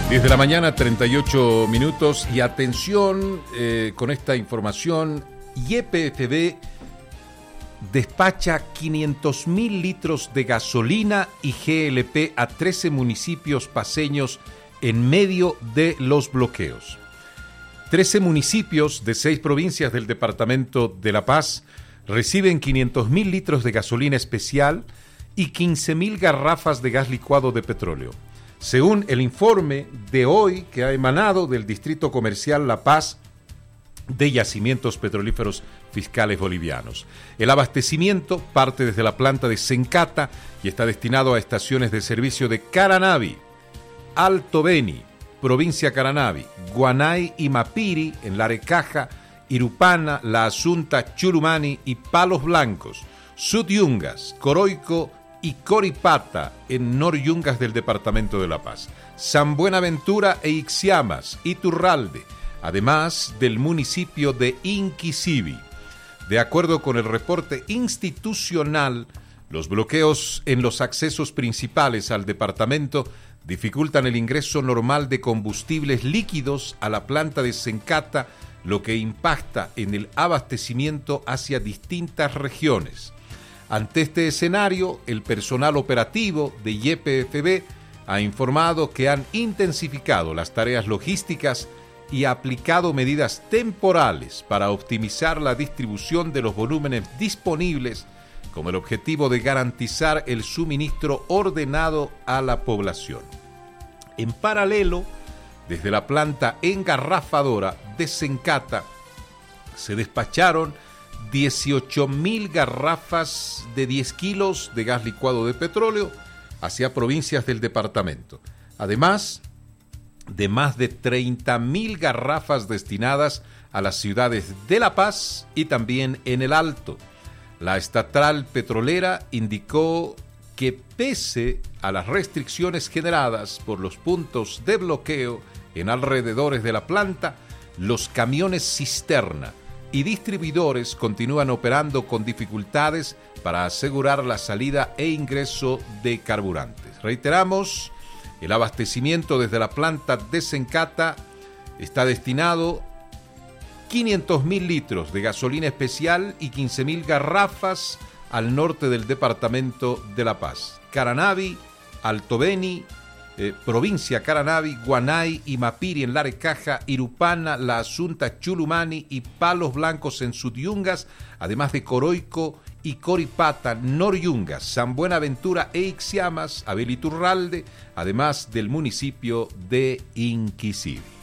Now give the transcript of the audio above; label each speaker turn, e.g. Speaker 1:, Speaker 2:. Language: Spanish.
Speaker 1: 10 de la mañana, 38 minutos. Y atención con esta información. YPFB despacha 500.000 litros de gasolina y GLP a 13 municipios paceños en medio de los bloqueos. 13 municipios de 6 provincias del departamento de La Paz reciben 500.000 litros de gasolina especial y 15.000 garrafas de gas licuado de petróleo. Según el informe de hoy que ha emanado del Distrito Comercial La Paz de Yacimientos Petrolíferos Fiscales Bolivianos. El abastecimiento parte desde la planta de Sencata y está destinado a estaciones de servicio de Caranavi, Alto Beni, provincia Caranavi, Guanay y Mapiri en Larecaja, Irupana, La Asunta, Churumani y Palos Blancos, Sudyungas, Coroico y Coripata en Noryungas del departamento de La Paz, San Buenaventura e Ixiamas, Iturralde, además del municipio de Inquisibi. De acuerdo con el reporte institucional, los bloqueos en los accesos principales al departamento dificultan el ingreso normal de combustibles líquidos a la planta de Sencata, lo que impacta en el abastecimiento hacia distintas regiones. Ante este escenario, el personal operativo de YPFB ha informado que han intensificado las tareas logísticas y ha aplicado medidas temporales para optimizar la distribución de los volúmenes disponibles con el objetivo de garantizar el suministro ordenado a la población. En paralelo, desde la planta engarrafadora de Sencata se despacharon 18.000 garrafas de 10 kilos de gas licuado de petróleo hacia provincias del departamento, además de más de 30.000 garrafas destinadas a las ciudades de La Paz y también en el Alto. La estatal petrolera indicó que pese a las restricciones generadas por los puntos de bloqueo en alrededores de la planta, los camiones cisterna y distribuidores continúan operando con dificultades para asegurar la salida e ingreso de carburantes. Reiteramos, el abastecimiento desde la planta de Sencata está destinado 500.000 litros de gasolina especial y 15.000 garrafas al norte del departamento de La Paz. Caranavi, Alto Beni, provincia Caranavi, Guanay y Mapiri en Larecaja, Irupana, La Asunta, Chulumani y Palos Blancos en Sudyungas, además de Coroico y Coripata, Noryungas, San Buenaventura e Ixiamas, Abel Iturralde, además del municipio de Inquisibi.